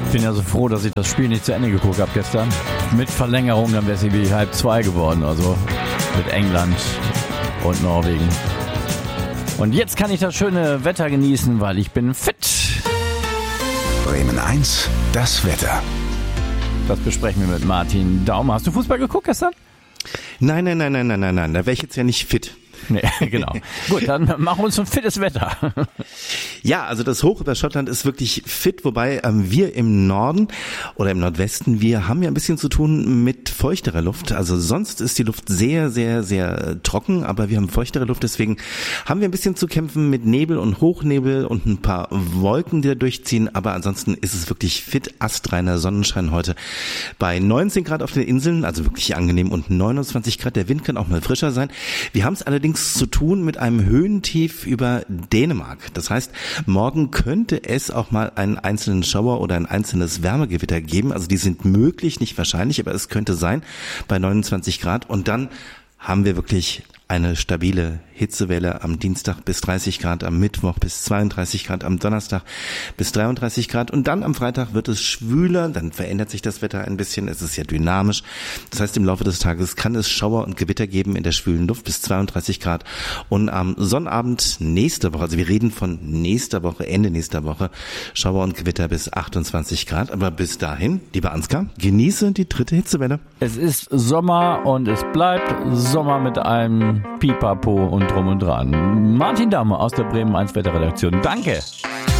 Ich bin ja so froh, dass ich das Spiel nicht zu Ende geguckt habe gestern. Mit Verlängerung, dann wäre es wie 1:30 geworden. Also mit England und Norwegen. Und jetzt kann ich das schöne Wetter genießen, weil ich bin fit. Bremen 1, das Wetter. Das besprechen wir mit Martin Daumer. Hast du Fußball geguckt gestern? Nein. Da wäre ich jetzt ja nicht fit. Nee, genau. Gut, dann machen wir uns ein fittes Wetter. Ja, also das Hoch über Schottland ist wirklich fit, wobei wir im Norden oder im Nordwesten, wir haben ja ein bisschen zu tun mit feuchterer Luft. Also sonst ist die Luft sehr, sehr, sehr trocken, aber wir haben feuchtere Luft, deswegen haben wir ein bisschen zu kämpfen mit Nebel und Hochnebel und ein paar Wolken, die da durchziehen, aber ansonsten ist es wirklich fit, astreiner Sonnenschein heute bei 19 Grad auf den Inseln, also wirklich angenehm, und 29 Grad. Der Wind kann auch mal frischer sein. Wir haben es allerdings zu tun mit einem Höhentief über Dänemark. Das heißt, morgen könnte es auch mal einen einzelnen Schauer oder ein einzelnes Wärmegewitter geben. Also die sind möglich, nicht wahrscheinlich, aber es könnte sein bei 29 Grad. Und dann haben wir wirklich eine stabile Hitzewelle am Dienstag bis 30 Grad, am Mittwoch bis 32 Grad, am Donnerstag bis 33 Grad und dann am Freitag wird es schwüler, dann verändert sich das Wetter ein bisschen, es ist ja dynamisch. Das heißt, im Laufe des Tages kann es Schauer und Gewitter geben in der schwülen Luft bis 32 Grad und am Sonnabend nächste Woche, also wir reden von nächster Woche, Ende nächster Woche, Schauer und Gewitter bis 28 Grad, aber bis dahin, lieber Ansgar, genieße die dritte Hitzewelle. Es ist Sommer und es bleibt Sommer mit einem Pipapo und drum und dran. Martin Daumer aus der Bremen 1 Wetterredaktion. Danke.